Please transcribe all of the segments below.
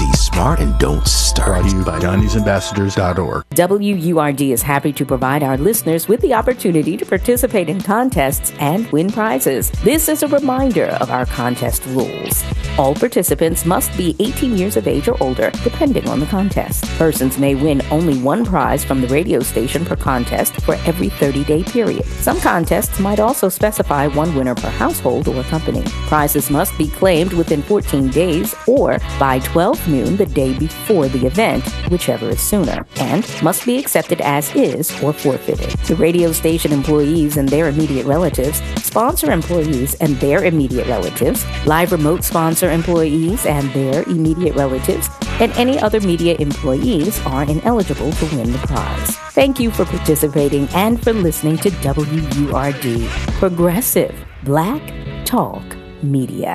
easy, smart, and don't start. Brought to you by Johnny'sAmbassadors.org. WURD is happy to provide our listeners with the opportunity to participate in contests and win prizes. This is a reminder of our contest rules. All participants must be 18 years of age or older, depending on the contest. Persons may win only one prize from the radio station per contest for every 30-day period. Some contests might also specify one winner per household or company. Prizes must be claimed within 14 days or by 12 noon the day before the event, whichever is sooner, and must be accepted as is or forfeited. The radio station employees and their immediate relatives, sponsor employees and their immediate relatives, live remote sponsor employees and their immediate relatives, and any other media employees are ineligible to win the prize. Thank you for participating and for listening to WURD, Progressive Black Talk Media.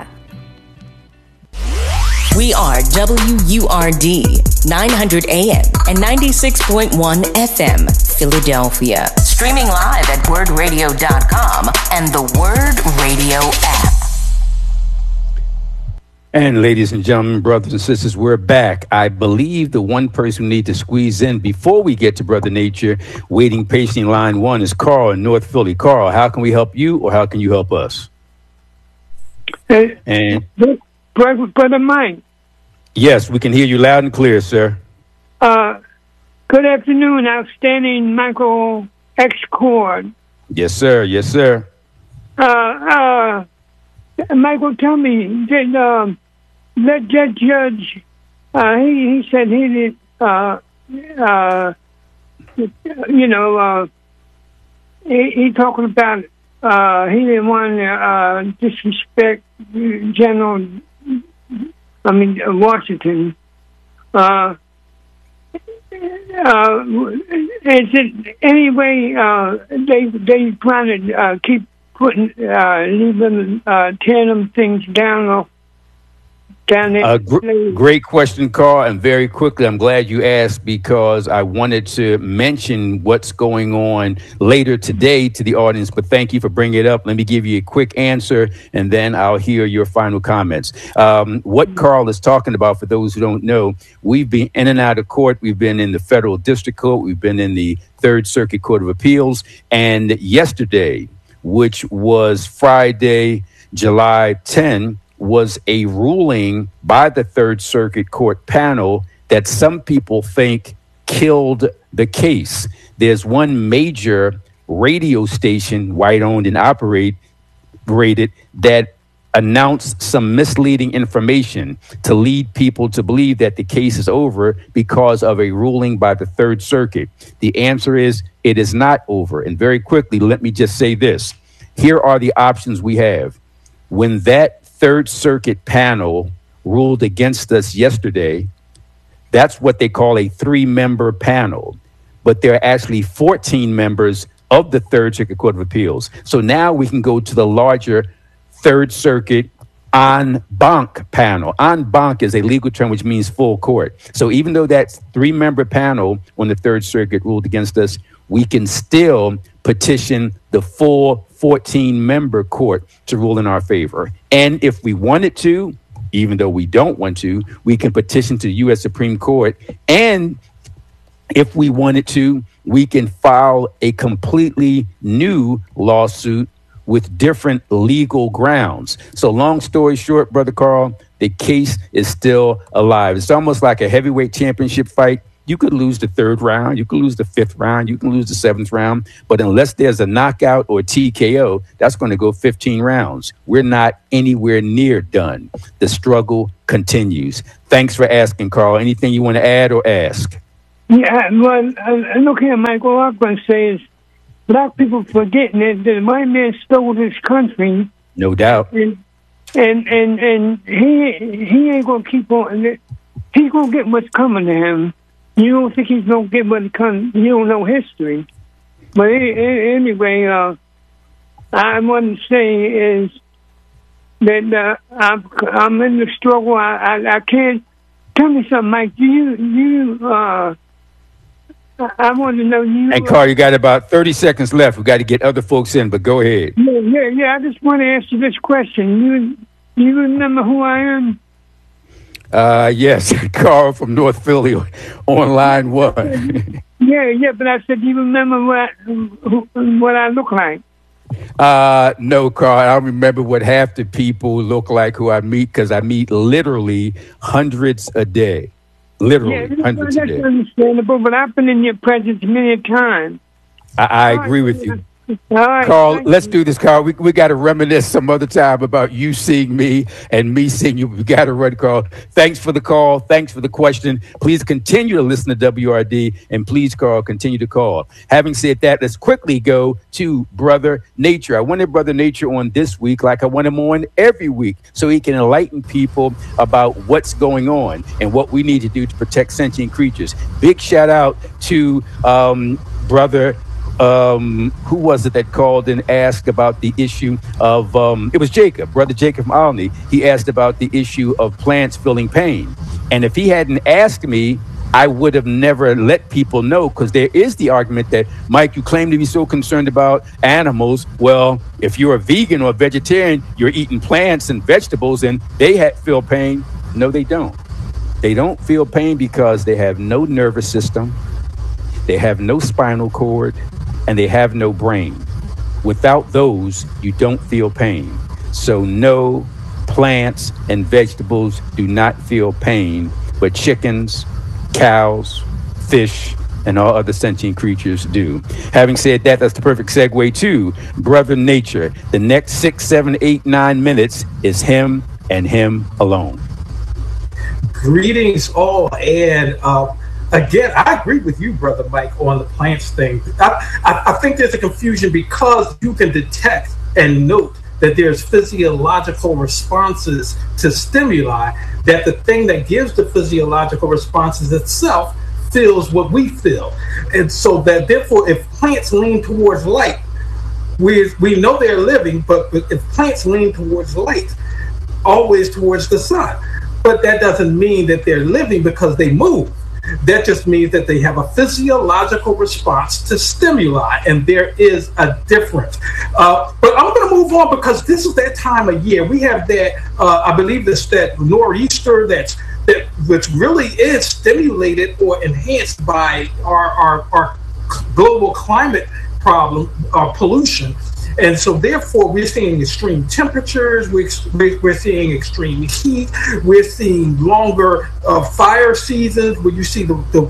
We are WURD, 900 AM and 96.1 FM, Philadelphia. Streaming live at wordradio.com and the Word Radio app. And ladies and gentlemen, brothers and sisters, we're back. I believe the one person we need to squeeze in before we get to Brother Nature, waiting patiently in line one, is Carl in North Philly. Carl, how can we help you or how can you help us? And Brother Mike. Yes, we can hear you loud and clear, sir. Good afternoon, outstanding Michael X. Cord. Yes, sir. Yes, sir. Michael, tell me, did that judge, he said he did, he talking about he didn't want to disrespect Washington. Is it any way they trying to keep putting tearing them things down there? Great question, Carl, and very quickly, I'm glad you asked because I wanted to mention what's going on later today to the audience, but thank you for bringing it up. Let me give you a quick answer, and then I'll hear your final comments. What Carl is talking about, for those who don't know, we've been in and out of court. We've been in the Federal District Court. We've been in the Third Circuit Court of Appeals, and yesterday, which was Friday, July 10, was a ruling by the Third Circuit Court panel that some people think killed the case. There's one major radio station, white-owned and operated, that announced some misleading information to lead people to believe that the case is over because of a ruling by the Third Circuit. The answer is it is not over. And very quickly, let me just say this. Here are the options we have. When that Third Circuit panel ruled against us yesterday, that's what they call a 3-member panel. But there are actually 14 members of the Third Circuit Court of Appeals. So now we can go to the larger Third Circuit en banc panel. En banc is a legal term which means full court. So even though that 3-member panel on the Third Circuit ruled against us, we can still petition the full 14-member court to rule in our favor. And if we wanted to, even though we don't want to, we can petition to the U.S. Supreme Court. And if we wanted to, we can file a completely new lawsuit with different legal grounds. So long story short, Brother Carl, the case is still alive. It's almost like a heavyweight championship fight. You could lose the 3rd round, you could lose the 5th round, you can lose the 7th round, but unless there's a knockout or TKO, that's going to go 15 rounds. We're not anywhere near done. The struggle continues. Thanks for asking, Carl. Anything you want to add or ask? Yeah, well, look here, Michael, what I'm going to say is black people forgetting that the white man stole this country. No doubt. And he ain't going to keep on. He's going to get what's coming to him. You don't think he's going to get what's coming. You don't know history. But anyway, I want to say is that I'm in the struggle. I can't. Tell me something, Mike. I want to know you. And Carl, you got about 30 seconds left. We got to get other folks in, but go ahead. Yeah. I just want to ask you this question. You remember who I am? Yes, Carl from North Philly on line one. Yeah, but I said, do you remember what I look like? No, Carl, I don't remember what half the people look like who I meet, because I meet literally hundreds a day. Literally hundreds a day. That's understandable, but I've been in your presence many times. I agree with you. All right, Carl, let's do this, Carl. We got to reminisce some other time about you seeing me and me seeing you. We got to run, Carl. Thanks for the call. Thanks for the question. Please continue to listen to WRD, and please, Carl, continue to call. Having said that, let's quickly go to Brother Nature. I wanted Brother Nature on this week like I want him on every week, so he can enlighten people about what's going on and what we need to do to protect sentient creatures. Big shout out to Brother who was it that called and asked about the issue of, it was Jacob, Brother Jacob from Alney. He asked about the issue of plants feeling pain. And if he hadn't asked me, I would have never let people know, because there is the argument that, Mike, you claim to be so concerned about animals. Well, if you're a vegan or a vegetarian, you're eating plants and vegetables and they feel pain. No, they don't. They don't feel pain because they have no nervous system. They have no spinal cord. And they have no brain. Without those, you don't feel pain. So no, plants and vegetables do not feel pain, but chickens, cows, fish, and all other sentient creatures do. Having said that, that's the perfect segue to Brother Nature. The next 6, 7, 8, 9 minutes is him and him alone. Greetings all, and again, I agree with you, Brother Mike, on the plants thing. I think there's a confusion because you can detect and note that there's physiological responses to stimuli, that the thing that gives the physiological responses itself feels what we feel. And so that therefore, if plants lean towards light, we know they're living, but if plants lean towards light, always towards the sun, but that doesn't mean that they're living because they move. That just means that they have a physiological response to stimuli, and there is a difference. But I'm going to move on because this is that time of year. We have that, I believe this, that nor'easter which really is stimulated or enhanced by our global climate problem, pollution. And so therefore, we're seeing extreme temperatures, we're seeing extreme heat, we're seeing longer fire seasons where you see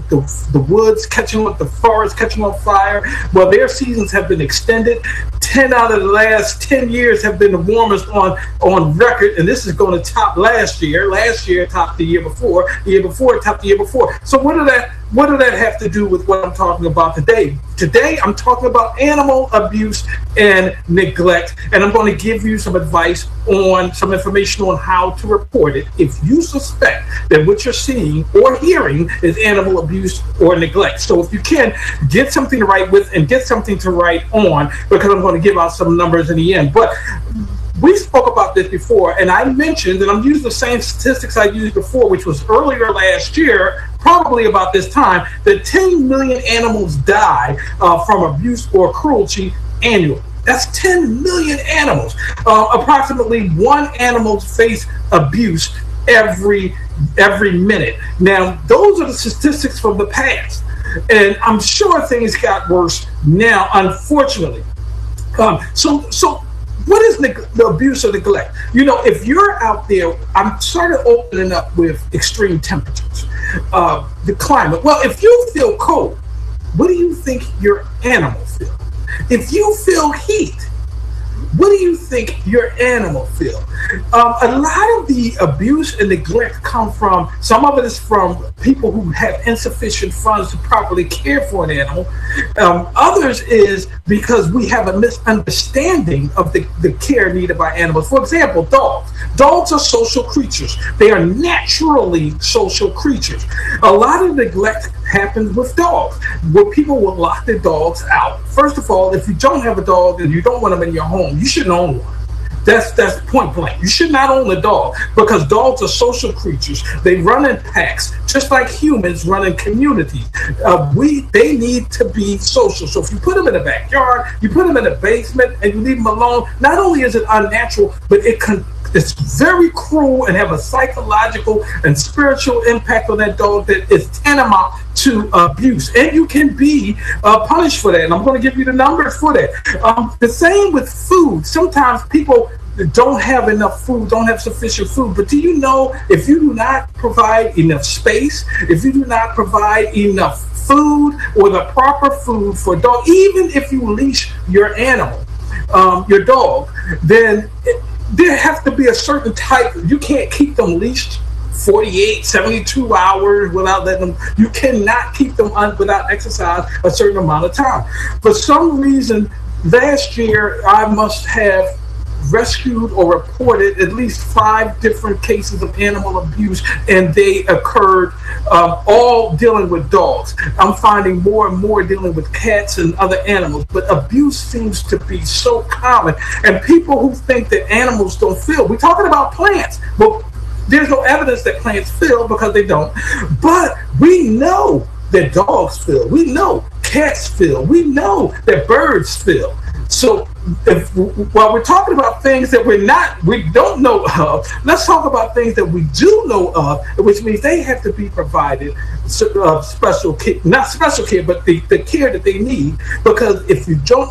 the woods catching up, the forest catching on fire. Well, their seasons have been extended. 10 out of the last 10 years have been the warmest on record, and this is going to top last year. Last year topped the year before topped the year before. So what do that have to do with what I'm talking about today? Today, I'm talking about animal abuse and neglect, and I'm going to give you some advice on some information on how to report it if you suspect that what you're seeing or hearing is animal abuse or neglect. So if you can, get something to write with and get something to write on, because I'm going to give out some numbers in the end. But we spoke about this before, and I mentioned, and I'm using the same statistics I used before, which was earlier last year, probably about this time, that 10 million animals die from abuse or cruelty annually. That's 10 million animals. Approximately one animal face abuse every minute. Now, those are the statistics from the past, and I'm sure things got worse now, unfortunately. So what is the abuse or neglect? You know, if you're out there, I'm started opening up with extreme temperatures, the climate. Well, if you feel cold, what do you think your animal feels? If you feel heat, what do you think your animal feel? A lot of the abuse and neglect come from, some of it is from people who have insufficient funds to properly care for an animal. Others is because we have a misunderstanding of the care needed by animals. For example, dogs. Dogs are social creatures. They are naturally social creatures. A lot of neglect happens with dogs, where people will lock their dogs out. First of all, if you don't have a dog and you don't want them in your home, you shouldn't own one. That's point blank. You should not own a dog, because dogs are social creatures. They run in packs, just like humans run in communities. They need to be social. So if you put them in the backyard, you put them in the basement, and you leave them alone, not only is it unnatural, but it it's very cruel and have a psychological and spiritual impact on that dog that is tantamount to abuse, and you can be punished for that. And I'm going to give you the numbers for that. The same with food. Sometimes people don't have enough food, don't have sufficient food. But do you know, if you do not provide enough space, if you do not provide enough food or the proper food for a dog, even if you leash your animal, your dog, then there has to be a certain type. You can't keep them leashed 48, 72 hours without letting them. You cannot keep them without exercise a certain amount of time. For some reason, last year I must have rescued or reported at least 5 different cases of animal abuse, and they occurred all dealing with dogs. I'm finding more and more dealing with cats and other animals, but abuse seems to be so common. And people who think that animals don't feel, we're talking about plants, but there's no evidence that plants feel, because they don't. But we know that dogs feel. We know cats feel. We know that birds feel. So while we're talking about things that we don't know of, let's talk about things that we do know of, which means they have to be provided special care, not special care, but the care that they need. Because if you don't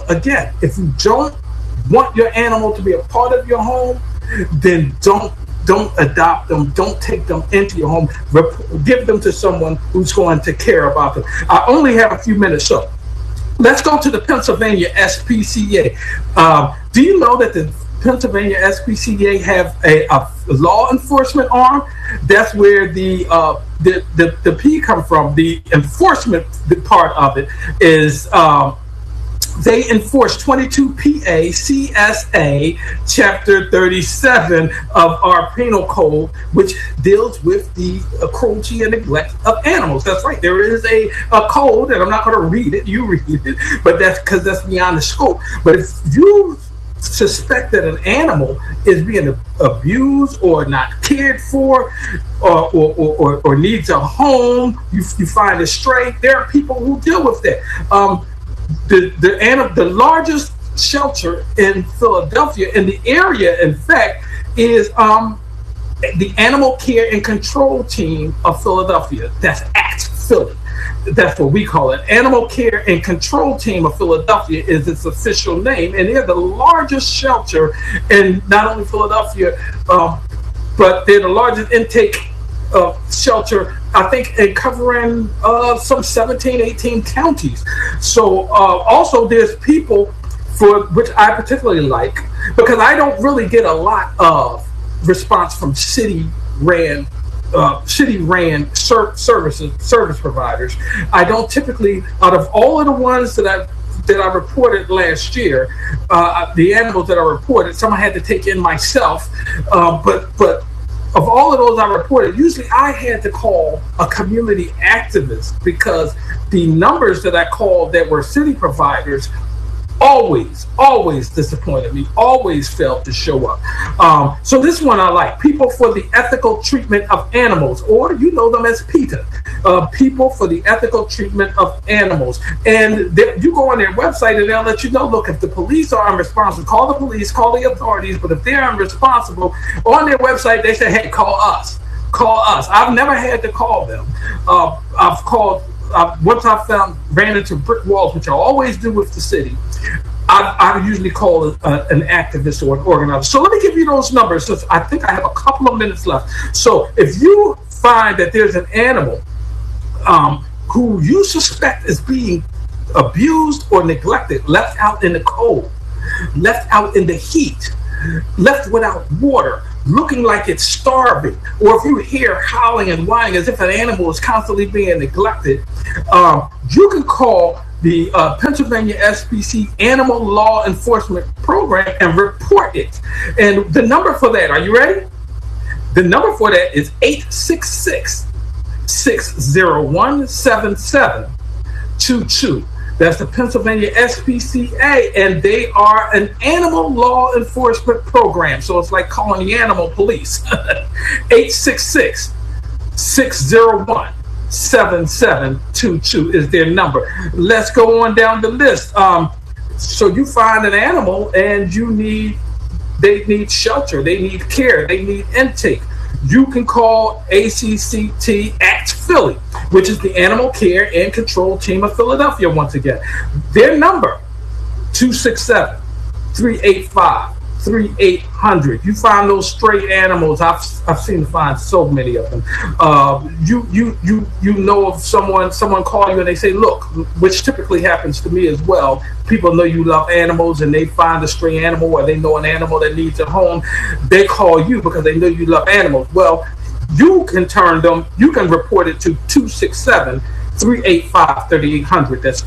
want your animal to be a part of your home, then don't adopt them. Don't take them into your home. Give them to someone who's going to care about them. I only have a few minutes, so let's go to the Pennsylvania SPCA. Do you know that the Pennsylvania SPCA have a law enforcement arm? That's where the P come from. The enforcement part of it is they enforce 22 PA CSA Chapter 37 of our penal code, which deals with the cruelty and neglect of animals. That's right. There is a code, and I'm not going to read it. You read it, but that's because that's beyond the scope. But if you suspect that an animal is being abused or not cared for, or needs a home, you find it stray, there are people who deal with that. The largest shelter in Philadelphia, in the area, in fact, is the Animal Care and Control Team of Philadelphia. That's ACT Philly. That's what we call it. Animal Care and Control Team of Philadelphia is its official name, and they're the largest shelter in not only Philadelphia, but they're the largest intake shelter, I think, covering some 17, 18 counties. So also there's people for which I particularly like, because I don't really get a lot of response from city-ran service providers. I don't typically, out of all of the ones that I reported last year, the animals that I reported, some I had to take in myself, but of all of those I reported, usually I had to call a community activist, because the numbers that I called that were city providers always disappointed me, always failed to show up. So this one I like. People for the Ethical Treatment of Animals, or you know them as PETA. People for the Ethical Treatment of Animals. And you go on their website and they'll let you know, look, if the police are unresponsible, call the police, call the authorities. But if they're unresponsible, on their website they say, hey, call us. Call us. I've never had to call them. I've called. Once I ran into brick walls, which I always do with the city, I usually call an activist or an organizer. So let me give you those numbers. So I think I have a couple of minutes left. So if you find that there's an animal who you suspect is being abused or neglected, left out in the cold, left out in the heat, left without water, looking like it's starving, or if you hear howling and whining as if an animal is constantly being neglected, you can call the Pennsylvania SPC Animal Law Enforcement Program and report it. And the number for that, are you ready? The number for that is 866-601-7722. That's the Pennsylvania SPCA, and they are an animal law enforcement program. So it's like calling the animal police. 866-601-7722 is their number. Let's go on down the list. So you find an animal and you need they need shelter, they need care, they need intake, you can call ACCT Act Philly, which is the Animal Care and Control Team of Philadelphia once again. Their number, 267-385-3800. You find those stray animals. I've seen to find so many of them. You know of someone call you and they say, look, which typically happens to me as well. People know you love animals and they find a stray animal or they know an animal that needs a home. They call you because they know you love animals. Well, you can report it to 267-385-3800. That's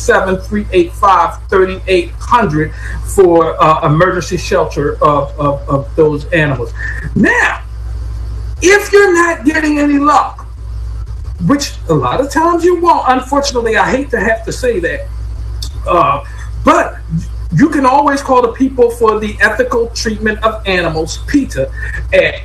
267-385-3800 for emergency shelter of those animals. Now, if you're not getting any luck, which a lot of times you won't, unfortunately, I hate to have to say that, but you can always call the people for the ethical treatment of animals, PETA, at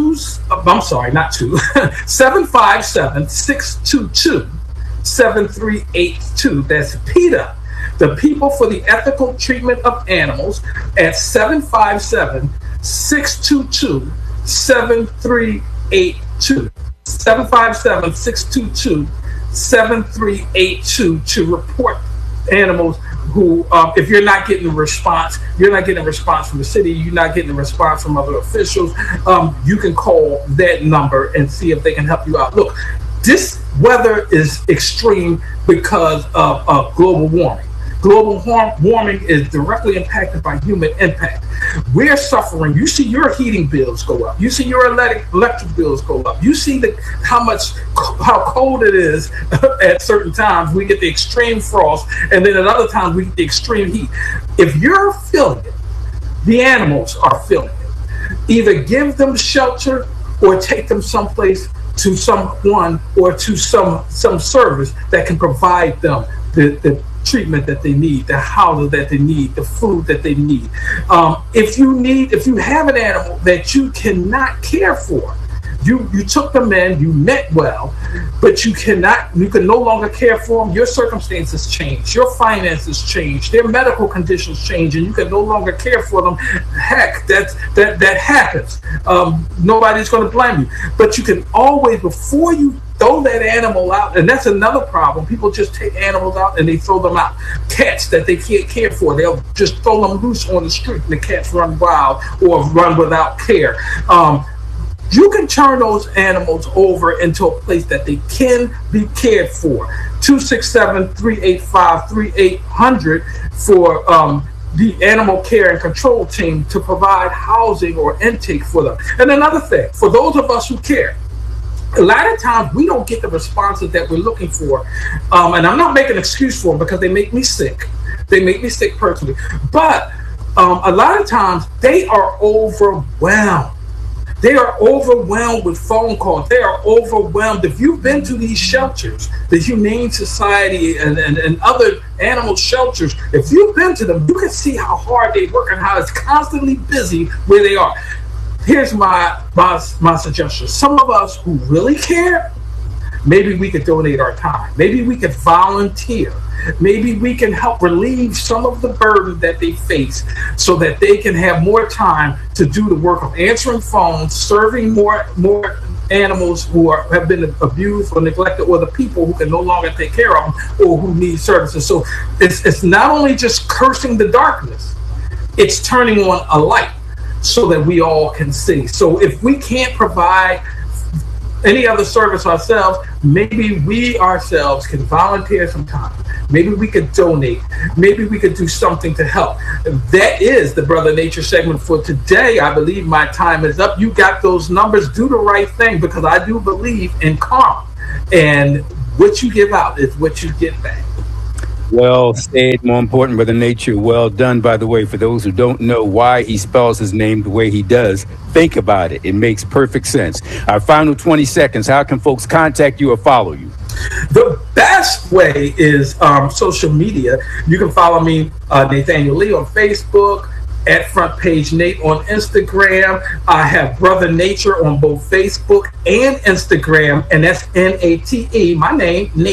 757-622-7382. That's PETA, the people for the ethical treatment of animals, at 757-622-7382. 757-622-7382 to report animals who, if you're not getting a response, you're not getting a response from the city, you're not getting a response from other officials, you can call that number and see if they can help you out. Look, this weather is extreme because of global warming. Global warming is directly impacted by human impact. We're suffering. You see your heating bills go up. You see your electric bills go up. You see how cold it is at certain times. We get the extreme frost, and then at other times we get the extreme heat. If you're feeling it, the animals are feeling it. Either give them shelter or take them someplace to someone or to some service that can provide them the treatment that they need, the housing that they need, the food that they need. If you have an animal that you cannot care for, you took them in, you meant well, but you can no longer care for them. Your circumstances change, your finances change, their medical conditions change, and you can no longer care for them. Heck, that happens. Nobody's going to blame you, but you can always, before you throw that animal out, and that's another problem. People just take animals out and they throw them out. Cats that they can't care for, they'll just throw them loose on the street and the cats run wild or run without care. You can turn those animals over into a place that they can be cared for. 267-385-3800 for the Animal Care and Control Team to provide housing or intake for them. And another thing, for those of us who care, a lot of times we don't get the responses that we're looking for. And I'm not making an excuse for them because they make me sick. They make me sick personally. But a lot of times they are overwhelmed. They are overwhelmed with phone calls. They are overwhelmed. If you've been to these shelters, the Humane Society and other animal shelters, if you've been to them, you can see how hard they work and how it's constantly busy where they are. Here's my suggestion. Some of us who really care, maybe we could donate our time. Maybe we could volunteer. Maybe we can help relieve some of the burden that they face so that they can have more time to do the work of answering phones, serving more animals who have been abused or neglected, or the people who can no longer take care of them or who need services. So it's not only just cursing the darkness, it's turning on a light so that we all can see. So if we can't provide any other service ourselves, maybe we ourselves can volunteer some time. Maybe we could donate. Maybe we could do something to help. That is the Brother Nature segment for today. I believe my time is up. You got those numbers. Do the right thing, because I do believe in karma. And what you give out is what you get back. Well said, more important, Brother Nature. Well done, by the way. For those who don't know why he spells his name the way he does, think about it. It makes perfect sense. Our final 20 seconds. How can folks contact you or follow you? The best way is social media. You can follow me, Nathaniel Lee, on Facebook, at Front Page Nate on Instagram. I have Brother Nature on both Facebook and Instagram, and that's Nate, my name, Nate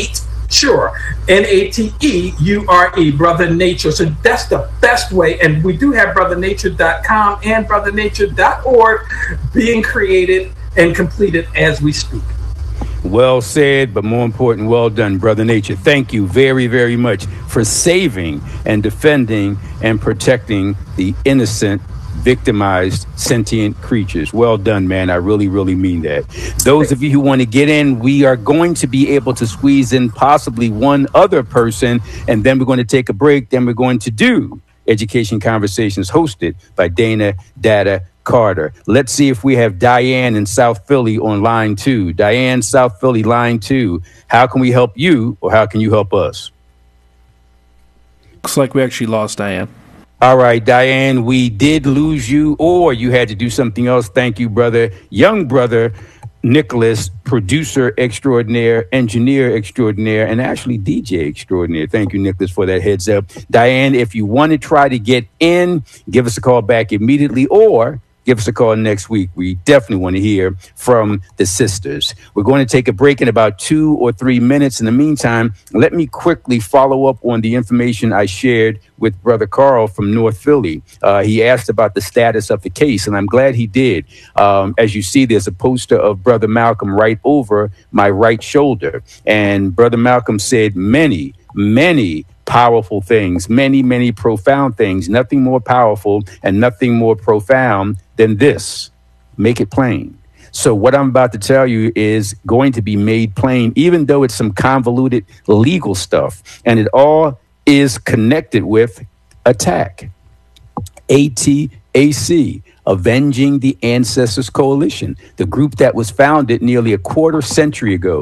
Sure. NATEURE, Brother Nature. So that's the best way. And we do have brothernature.com and brothernature.org being created and completed as we speak. Well said, but more important, well done, Brother Nature. Thank you very, very much for saving and defending and protecting the innocent, victimized, sentient creatures. Well done, man. I really, really mean that. Those of you who want to get in, we are going to be able to squeeze in possibly one other person, and then we're going to take a break. Then we're going to do Education Conversations hosted by Dana Data Carter. Let's see if we have Diane in South Philly on line 2. Diane, South Philly, line 2. How can we help you, or how can you help us? Looks like we actually lost Diane. All right, Diane, we did lose you, or you had to do something else. Thank you, brother. Young brother Nicholas, producer extraordinaire, engineer extraordinaire, and actually DJ extraordinaire. Thank you, Nicholas, for that heads up. Diane, if you want to try to get in, give us a call back immediately, or give us a call next week. We definitely want to hear from the sisters. We're going to take a break in about 2 or 3 minutes. In the meantime, let me quickly follow up on the information I shared with Brother Carl from North Philly. He asked about the status of the case, and I'm glad he did. As you see, there's a poster of Brother Malcolm right over my right shoulder. And Brother Malcolm said many powerful things, many profound things, nothing more powerful and nothing more profound than this. Make it plain. So what I'm about to tell you is going to be made plain, even though it's some convoluted legal stuff, and it all is connected with ATTAC, ATAC, Avenging the Ancestors Coalition, the group that was founded nearly a quarter century ago,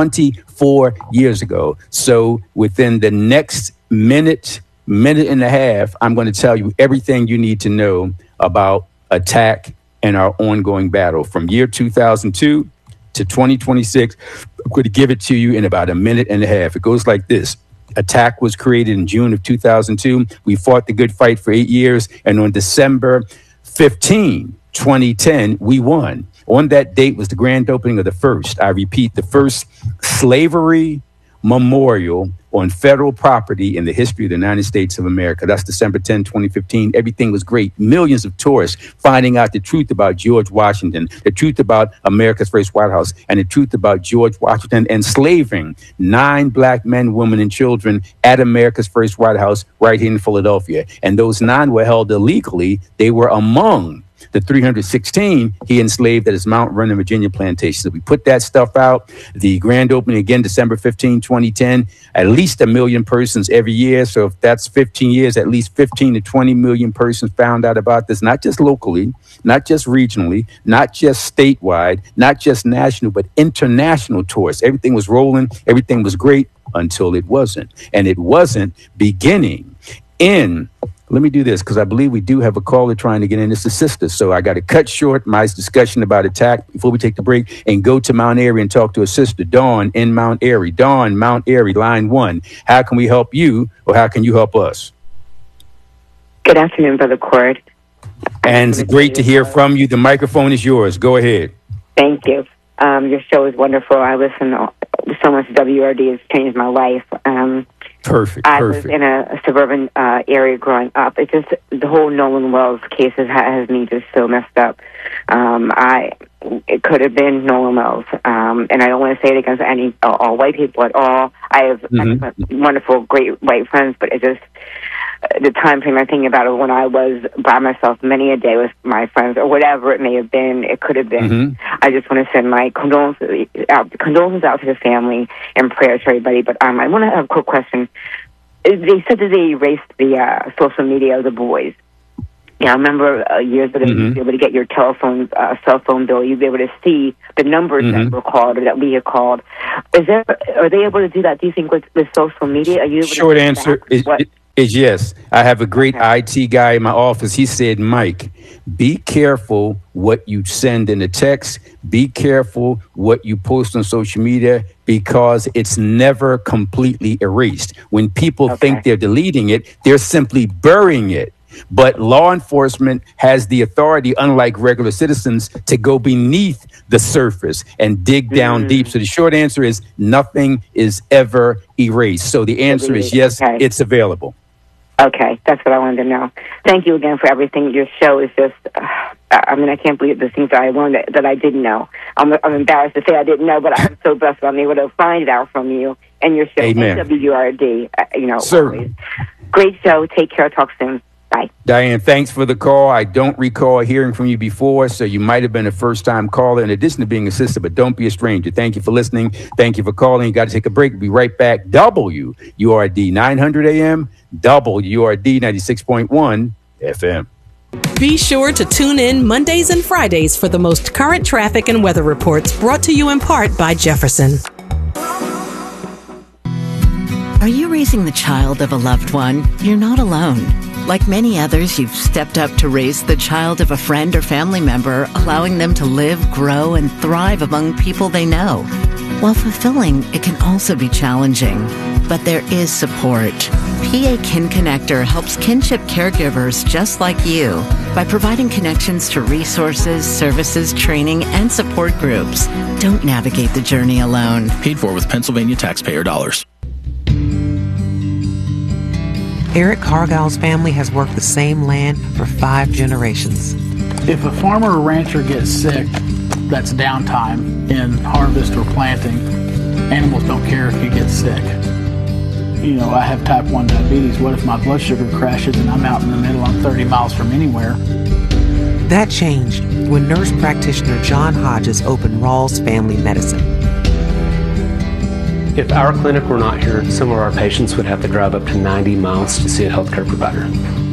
24 years ago. So within the next minute and a half, I'm going to tell you everything you need to know about ATTAC and our ongoing battle from year 2002 to 2026. I'm going to give it to you in about a minute and a half. It goes like this. ATTAC was created in June of 2002. We fought the good fight for 8 years, and on December 15, 2010, we won. On that date was the grand opening of the first, I repeat, the first slavery memorial on federal property in the history of the United States of America. That's December 10, 2015. Everything was great. Millions of tourists finding out the truth about George Washington, the truth about America's first White House, and the truth about George Washington enslaving 9 black men, women, and children at America's first White House right here in Philadelphia. And those 9 were held illegally. They were among the 316 he enslaved at his Mount Vernon, Virginia plantation. So we put that stuff out. The grand opening again, December 15, 2010, at least 1 million persons every year. So if that's 15 years, at least 15 to 20 million persons found out about this, not just locally, not just regionally, not just statewide, not just national, but international tourists. Everything was rolling. Everything was great until it wasn't. And it wasn't beginning in... Let me do this because I believe we do have a caller trying to get in. It's a sister. So I got to cut short my discussion about ATTAC before we take the break and go to Mount Airy and talk to a sister, Dawn, in Mount Airy. Dawn, Mount Airy, line 1. How can we help you, or how can you help us? Good afternoon, Brother Cord. And it's great to hear from you. The microphone is yours. Go ahead. Thank you. Your show is wonderful. I listen so much to WRD. It's changed my life. Perfect. I was in a suburban area growing up. It just, the whole Nolan Wells case has me just so messed up. It could have been Nolan Wells. And I don't want to say it against all white people at all. I have wonderful, great white friends, but it just, the time frame I'm thinking about it when I was by myself many a day with my friends or whatever it may have been, it could have been. I just want to send my condolences out to the family and prayers to everybody. But I want to have a quick question. They said that they erased the social media of the boys. Yeah, I remember years ago you'd be able to get your cell phone bill. You'd be able to see the numbers that were called or that we had called. Are they able to do that, do you think, with social media? Are you able Short answer is yes. I have a great IT guy in my office. He said, Mike, be careful what you send in a text. Be careful what you post on social media, because it's never completely erased. When people think they're deleting it, they're simply burying it. But law enforcement has the authority, unlike regular citizens, to go beneath the surface and dig down deep. So the short answer is nothing is ever erased. So the answer is yes, it's available. Okay, that's what I wanted to know. Thank you again for everything. Your show is just, I can't believe the things that I learned that I didn't know. I'm embarrassed to say I didn't know, but I'm so blessed that I'm able to find it out from you and your show, Amen. WURD. Sir. Always. Great show. Take care. Talk soon. Bye. Diane, thanks for the call. I don't recall hearing from you before, so you might have been a first-time caller in addition to being a sister, but don't be a stranger. Thank you for listening. Thank you for calling. You got to take a break. We'll be right back. WURD 900 AM, WURD 96.1 FM. Be sure to tune in Mondays and Fridays for the most current traffic and weather reports, brought to you in part by Jefferson. Are you raising the child of a loved one? You're not alone. Like many others, you've stepped up to raise the child of a friend or family member, allowing them to live, grow, and thrive among people they know. While fulfilling, it can also be challenging. But there is support. PA Kin Connector helps kinship caregivers just like you by providing connections to resources, services, training, and support groups. Don't navigate the journey alone. Paid for with Pennsylvania taxpayer dollars. Eric Cargill's family has worked the same land for 5 generations. If a farmer or rancher gets sick, that's downtime in harvest or planting. Animals don't care if you get sick. I have type 1 diabetes. What if my blood sugar crashes and I'm out in the middle, I'm 30 miles from anywhere? That changed when nurse practitioner John Hodges opened Rawls Family Medicine. If our clinic were not here, some of our patients would have to drive up to 90 miles to see a healthcare provider.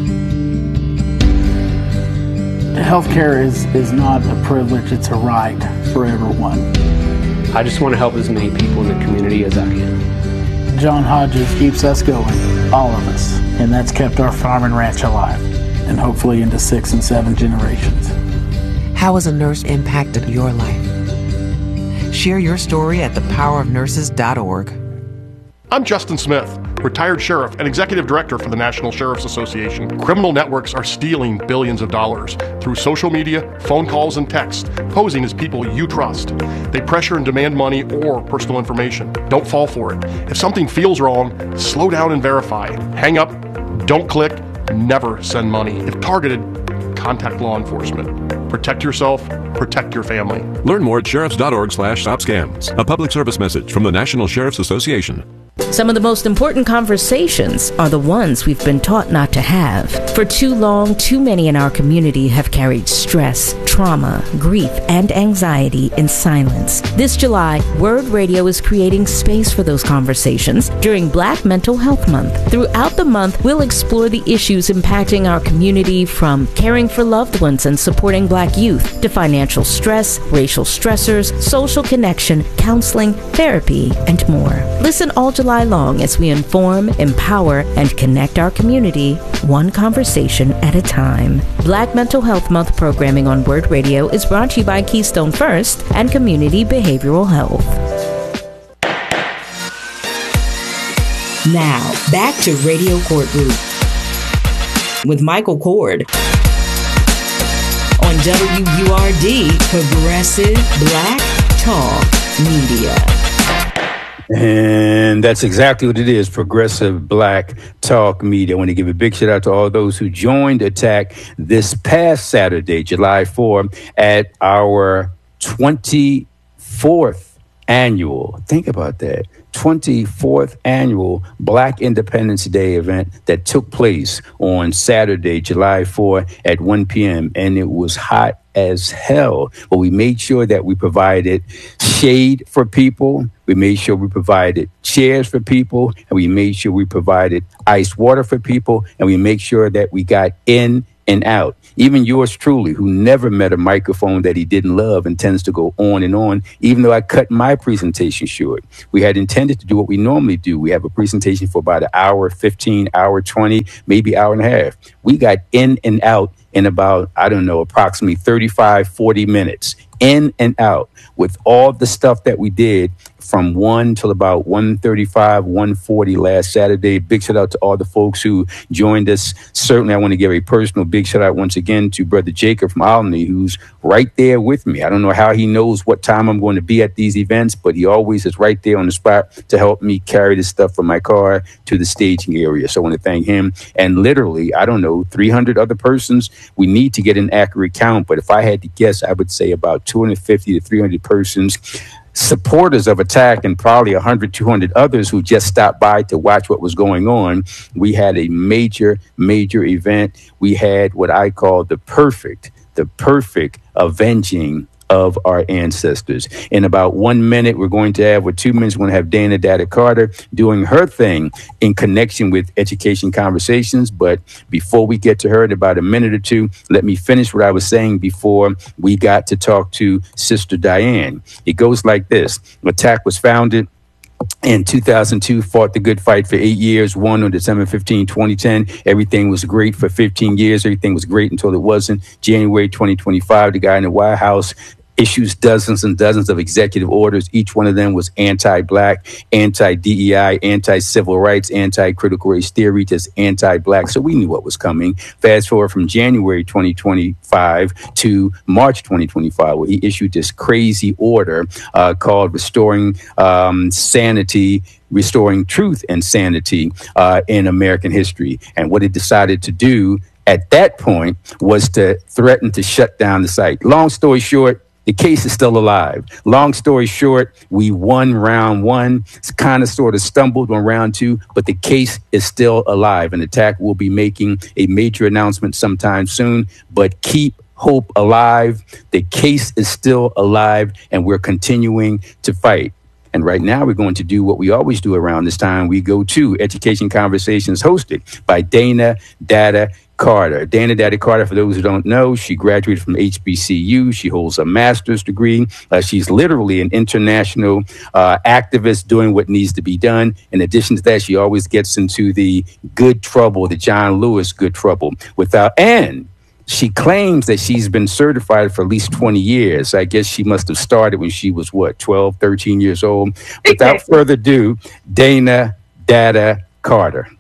Healthcare is not a privilege, it's a right for everyone. I just want to help as many people in the community as I can. John Hodges keeps us going, all of us, and that's kept our farm and ranch alive, and hopefully into 6 and 7 generations. How has a nurse impacted your life? Share your story at thepowerofnurses.org. I'm Justin Smith, retired sheriff and executive director for the National Sheriff's Association. Criminal networks are stealing billions of dollars through social media, phone calls, and text, posing as people you trust. They pressure and demand money or personal information. Don't fall for it. If something feels wrong, slow down and verify. Hang up, don't click, never send money. If targeted, contact law enforcement. Protect yourself, protect your family. Learn more at sheriffs.org/stopscams. A public service message from the National Sheriff's Association. Some of the most important conversations are the ones we've been taught not to have. For too long, too many in our community have carried stress, trauma, grief, and anxiety in silence. This July, Word Radio is creating space for those conversations during Black Mental Health Month. Throughout the month, we'll explore the issues impacting our community, from caring for loved ones and supporting Black youth to financial stress, racial stressors, social connection, counseling, therapy, and more. Listen all July long as we inform, empower, and connect our community, one conversation at a time. Black Mental Health Month programming on Word Radio is brought to you by Keystone First and Community Behavioral Health. Now, back to Radio Courtroom with Michael Cord on WURD, Progressive Black Talk Media. And that's exactly what it is, Progressive Black Talk Media. I want to give a big shout out to all those who joined Attack this past Saturday, July 4, at our 24th annual, think about that, 24th annual Black Independence Day event that took place on Saturday, July 4 at 1 p.m. And it was hot as hell. But we made sure that we provided shade for people. We made sure we provided chairs for people. And we made sure we provided ice water for people. And we made sure that we got in and out. Even yours truly, who never met a microphone that he didn't love and tends to go on and on, even though I cut my presentation short. We had intended to do what we normally do. We have a presentation for about an hour, 15, hour, 20, maybe hour and a half. We got in and out in about, approximately 35, 40 minutes. In and out with all the stuff that we did. from 1 till about 1:35, 1:40 last Saturday. Big shout out to all the folks who joined us. Certainly, I want to give a personal big shout out once again to Brother Jacob from Albany, who's right there with me. I don't know how he knows what time I'm going to be at these events, but he always is right there on the spot to help me carry the stuff from my car to the staging area. So I want to thank him. And literally, I don't know, 300 other persons. We need to get an accurate count, but if I had to guess, I would say about 250 to 300 persons, supporters of Attack, and probably 100, 200 others who just stopped by to watch what was going on. We had a major event. We had what I call the perfect avenging of our ancestors. In about 1 minute, we're going to have, 2 minutes, we're going to have Dana Data Carter doing her thing in connection with Education Conversations. But before we get to her in about a minute or two, let me finish what I was saying before we got to talk to Sister Diane. It goes like this. Attack was founded in 2002, fought the good fight for 8 years, won on December 15, 2010. Everything was great for 15 years. Everything was great until it wasn't. January 2025, the guy in the White House issues dozens and dozens of executive orders. Each one of them was anti-black, anti-DEI, anti-civil rights, anti-critical race theory, just anti-black. So we knew what was coming. Fast forward from January 2025 to March 2025, where he issued this crazy order called Restoring Sanity, Restoring Truth and Sanity in American History. And what it decided to do at that point was to threaten to shut down the site. Long story short, the case is still alive. Long story short, we won round one. It's kind of sort of stumbled on round two, but the case is still alive. And Attack will be making a major announcement sometime soon, but keep hope alive. The case is still alive, and we're continuing to fight. And right now, we're going to do what we always do around this time. We go to Education Conversations, hosted by Dana Data Carter. Dana Data Carter, for those who don't know, she graduated from HBCU. She holds a master's degree. She's literally an international activist doing what needs to be done. In addition to that, she always gets into the good trouble, the John Lewis good trouble. And she claims that she's been certified for at least 20 years. I guess she must have started when she was, 12, 13 years old. Without further ado, Dana Data Carter.